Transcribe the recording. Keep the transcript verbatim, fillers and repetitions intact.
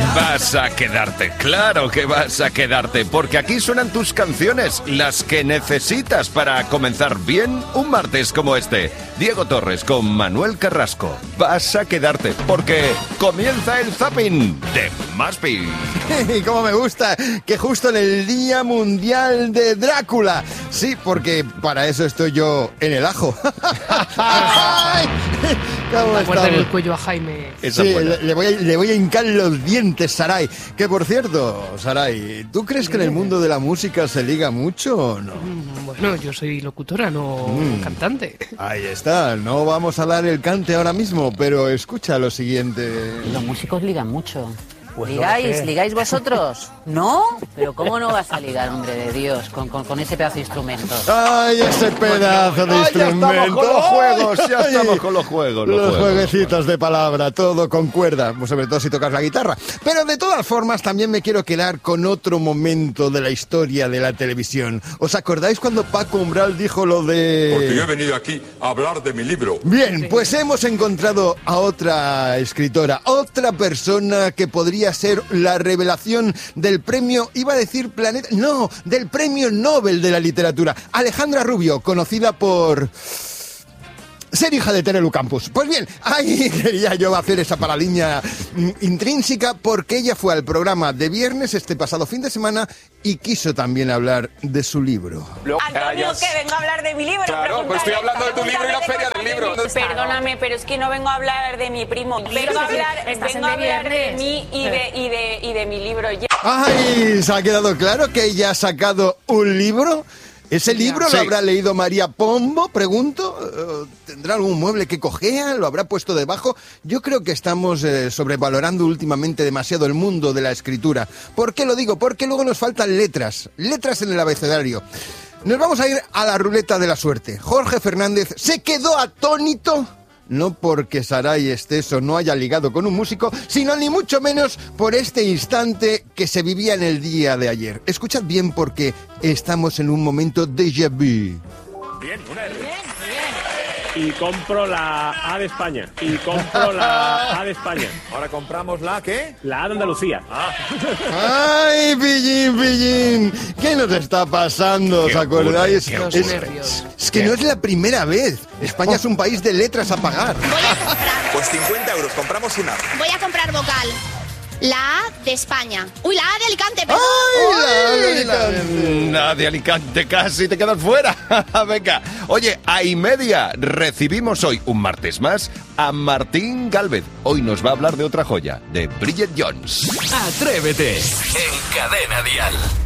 Vas a quedarte, claro que vas a quedarte, porque aquí suenan tus canciones, las que necesitas para comenzar bien un martes como este. Diego Torres con Manuel Carrasco. Vas a quedarte, porque comienza el zapping de Maspi. Y cómo me gusta que justo en el Día Mundial de Drácula. Sí, porque para eso estoy yo en el ajo. ¡Ay! ¿Cómo Guarda el cuello a Jaime. Sí, le, le, voy a, le voy a hincar los dientes, Saray. Que por cierto, Saray, ¿tú crees que en el mundo de la música se liga mucho o no? Bueno, yo soy locutora, no mm. cantante. Ahí está, no vamos a dar el cante ahora mismo, pero escucha lo siguiente. Los músicos ligan mucho. Pues ¿Ligáis? no ¿Ligáis vosotros? ¿No? ¿Pero cómo no vas a ligar, hombre de Dios, con, con, con ese pedazo de instrumento? ¡Ay, ese pedazo de Ay, instrumento! Ya estamos con los juegos, ya estamos con los juegos. Los, los juegos. jueguecitos de palabra, todo con cuerda, sobre todo si tocas la guitarra. Pero de todas formas, también me quiero quedar con otro momento de la historia de la televisión. ¿Os acordáis cuando Paco Umbral dijo lo de...? Porque yo he venido aquí a hablar de mi libro. Bien, pues hemos encontrado a otra escritora, otra persona que podría ser la revelación del premio, iba a decir Planeta, no, del premio Nobel de la literatura, Alejandra Rubio, conocida por ser hija de Terelu Campos. Pues bien, ahí quería yo hacer esa paraliña intrínseca porque ella fue al programa de viernes este pasado fin de semana y quiso también hablar de su libro. Antonio, que vengo a hablar de mi libro. Claro, pues estoy hablando de tu libro y la feria del libro. Perdóname, pero es que no vengo a hablar de mi primo. Vengo a hablar, vengo a hablar de mí y de, y, de, y de mi libro. ¡Ay! ¿Se ha quedado claro que ella ha sacado un libro? ¿Ese libro sí. lo habrá leído María Pombo? Pregunto. ¿Tendrá algún mueble que cojea? ¿Lo habrá puesto debajo? Yo creo que estamos eh, sobrevalorando últimamente demasiado el mundo de la escritura. ¿Por qué lo digo? Porque luego nos faltan letras. Letras en el abecedario. Nos vamos a ir a la ruleta de la suerte. Jorge Fernández se quedó atónito. No porque Saray Esteso no haya ligado con un músico, sino ni mucho menos por este instante que se vivía en el día de ayer. Escuchad bien porque estamos en un momento déjà vu. Bien, una R. Bien, bien. Y compro la A de España. Y compro la A de España. Ahora compramos la ¿qué? La A de Andalucía. Ah. ¡Ay, pillín, pillín! ¿Qué nos está pasando? ¿Os acordáis? Qué es, es, es que no es la primera vez. España es un país de letras a pagar. Voy a comprar. Pues cincuenta euros, compramos una. Voy a comprar vocal. La A de España. Uy, la A de Alicante, perdón. ¡Ay, la de Alicante! La de Alicante, casi te quedas fuera. Venga, oye, a y media recibimos hoy, un martes más, a Martín Gálvez. Hoy nos va a hablar de otra joya, de Bridget Jones. Atrévete en Cadena Dial.